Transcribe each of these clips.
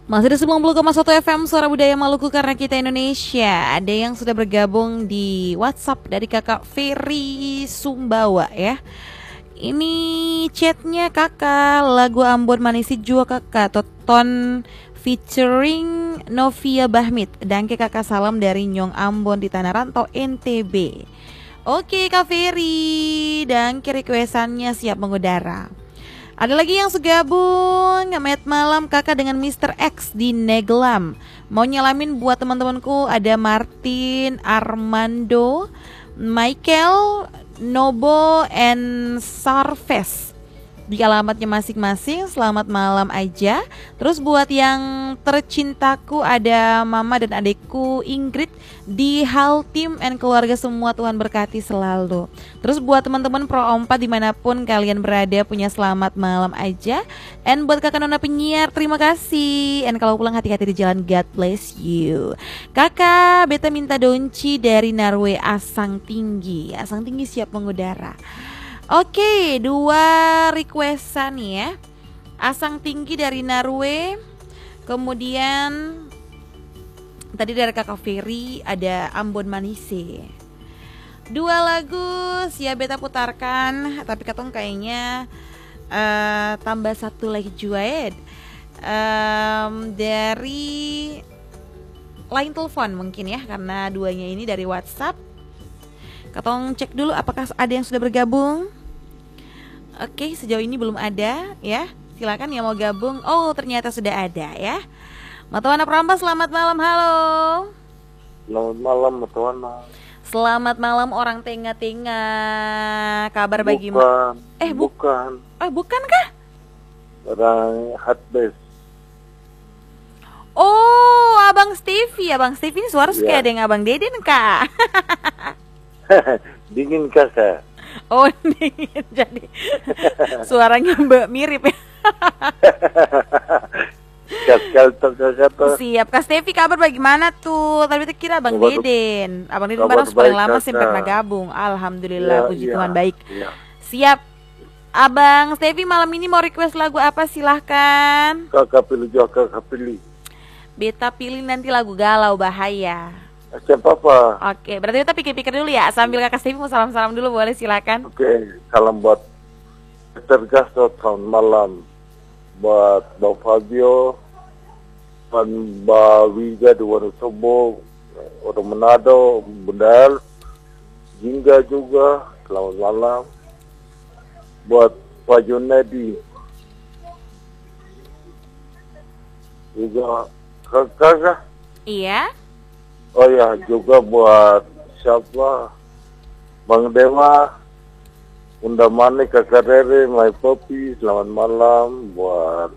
Masih di 90,1 FM Suara Budaya Maluku karena kita Indonesia. Ada yang sudah bergabung di WhatsApp dari kakak Ferry Sumbawa ya. Ini chatnya kakak, lagu Ambon Manisi Jua kakak Toton featuring Novia Bahmit. Dan kakak salam dari Nyong Ambon di Tanah Rantau NTB. Oke Kak Ferry, dan requestannya siap mengudara. Ada lagi yang segabung, Met Malam kakak dengan Mr. X di Neglam. Mau nyalamin buat teman-temanku, ada Martin, Armando, Michael, Nobo, and Sarves. Di alamatnya masing-masing, selamat malam aja. Terus buat yang tercintaku ada mama dan adikku Ingrid di Hal Team and keluarga semua, Tuhan berkati selalu. Terus buat teman-teman Pro 4 dimanapun kalian berada punya selamat malam aja. And buat kakak Nona penyiar terima kasih. And kalau pulang hati-hati di jalan, God bless you. Kakak beta minta donci dari Narwe Asang Tinggi. Asang Tinggi siap mengudara. Oke, 2 requestan ya. Asang Tinggi dari Narwe. Kemudian tadi dari kakak Ferry ada Ambon Manise. 2 lagu siap beta putarkan. Tapi katong kayaknya tambah 1 lagi juaed dari line telepon mungkin ya, karena 2-nya ini dari WhatsApp. Katong cek dulu apakah ada yang sudah bergabung. Oke, sejauh ini belum ada ya. Silakan yang mau gabung. Oh, ternyata sudah ada ya. Matuana Pramba, selamat malam. Halo. Selamat malam Matuana. Selamat malam orang tengah-tengah. Kabar bagaimana? Bukan. Bukan kah? Orang Hatbes. Oh, Abang Stevie. Abang Stevie ini suara kayak ada yang Abang Deden kah? Dingin kakak. Oh dingin, jadi suaranya mirip ya. Siap Kak Stevi, kabar bagaimana tuh? Tadi kita kira Abang Deden. Abang Deden baru paling lama sampai pernah gabung. Alhamdulillah, puji Tuhan baik ya. Siap Abang Stevi, malam ini mau request lagu apa? Silahkan. Kakak pilih juga, kakak pilih. Beta pilih nanti lagu galau bahaya. Siapa apa? Oke, berarti kita pikir-pikir dulu ya. Sambil kakak Stevie mau salam-salam dulu, boleh silakan. Oke, salam buat Peter Gasto tahun malam, buat Bang Fabio, dan Mbak Wiga di Wonosobo, Orang Manado, Bundal, Jingga juga, selamat malam. Buat Pak Junedi, juga kakak. Iya. Oh ya, juga buat siapa? Bang Dewa, Bunda Mane, Kakak Rere, My Poppy, selamat malam. Buat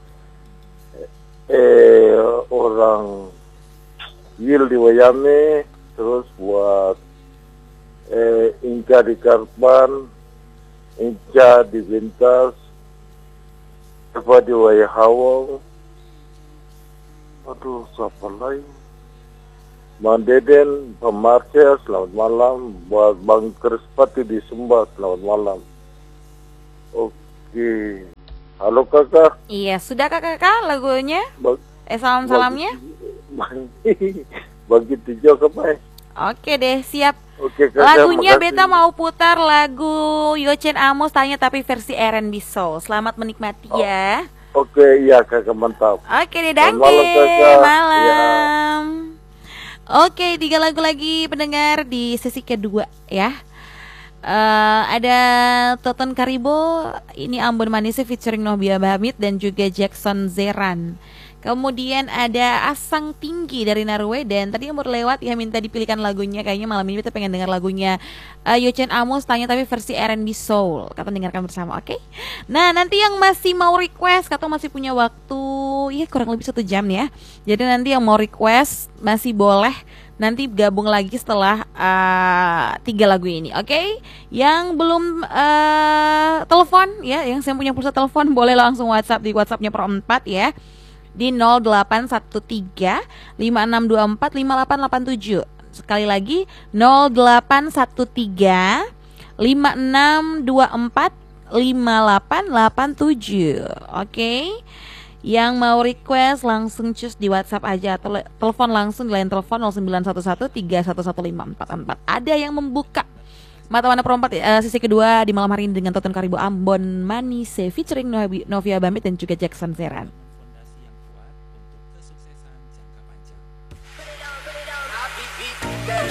orang Will di Wayame, terus buat Inca di Karpan, Inca di Bintas, Eva di Wayahawang. Aduh, siapa lagi? Bang Deden, Pak Marcel, selamat malam. Buat Bang Krispati di Sumba, selamat malam. Oke. Halo kakak. Iya, sudah kakak lagunya? Salam-salamnya? Begitu juga Pak. Oke deh, siap. Oke, kakak, lagunya makasih. beta mau putar lagu Yocen Amos tanya tapi versi R&B Soul. Selamat menikmati ya. Oke, iya kakak, mantap. Oke deh, danke. Malam kakak. Malam. Ya. Oke, 3 lagu lagi pendengar di sesi kedua ya. Ada Toton Karibo, ini Ambon Manise featuring Novia Bahmit dan juga Jackson Zeran. Kemudian ada Asang Tinggi dari Narwe, dan tadi yang baru lewat ya minta dipilihkan lagunya. Kayaknya malam ini kita pengen dengar lagunya Yocen Amos tanya tapi versi R&B Soul. Kita dengarkan bersama, oke? Nah, nanti yang masih mau request, kata masih punya waktu ya kurang lebih 1 jam ya. Jadi nanti yang mau request masih boleh nanti gabung lagi setelah 3 lagu ini, oke? Yang belum telepon ya, yang saya punya pulsa telepon boleh langsung WhatsApp di WhatsAppnya Pro 4 ya. Di 0813 5624 5887. Sekali lagi 0813 5624 5887. Oke. Yang mau request langsung cus di WhatsApp aja atau telepon langsung di line telepon 0911311444. Ada yang membuka Mata Warna Perempat sisi kedua di malam hari ini dengan Toton Karibo Ambon Manise featuring Novia Bambit dan juga Jackson Zeran.